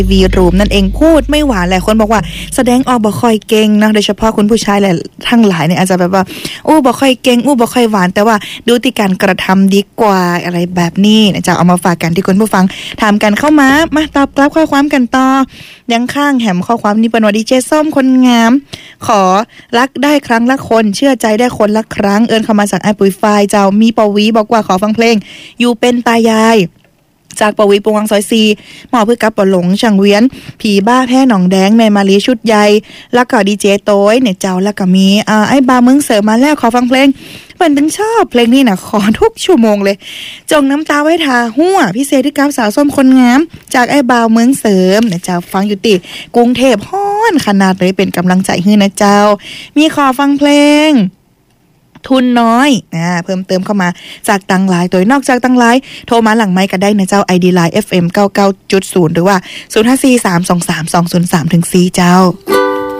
วีรูมนั่นเองพูดไม่หวานหลายคนบอกว่าแสดงออกบ่ค่อยเก่งนะโดยเฉพาะคุณผู้ชายหลายทั้งหลายเนี่ยอาจจะแบบว่าบ่ค่อยเก่งบ่ค่อยหวานแต่ว่าดูที่การกระทำดีกว่าอะไรแบบนี้นะจะเอามาฝากกันที่คุณผู้ฟังถามกันเข้ามาตอบกลับข้อความกันต่อยังข้างแหมข้อความนี้เป็นว่าดีเจส้มคนงามขอรักได้ครั้งละคนเชื่อใจได้คนละครั้งเอิญเข้ามาจากไอ้ปุ๋ยไฟเจ้ามีปวีบอกว่าขอฟังเพลงอยู่เป็นตายายจากปวีปวงซอยซีหมอเพื่อกับปหลงช่างเวียนผีบ้าแพ้หนองแดงแม่มาลีชุดใหญ่แล้วก็ดีเจโต้ยเนี่ยเจ้าแล้วก็มีไอ้บาเมืองเสริมมาแล้วขอฟังเพลงเปิ้นถึงชอบเพลงนี้นะขอทุกชั่วโมงเลยจงน้ำตาไว้ทาหัวพิเศษที่กับสาวส้มคนงามจากไอ้บาเมืองเสริมเนี่ยเจ้าฟังอยู่ติกรุงเทพฮ้อนขนาดเลยเป็นกำลังใจให้นะเจ้ามีขอฟังเพลงทุนน้อยเพิ่มเติมเข้ามาจากตังไลน์ตัวนอกจากตังไลน์โทรมาหลังไมค์ก็ได้นะเจ้า ID Line FM 99.0 หรือว่า 0543232034 เจ้า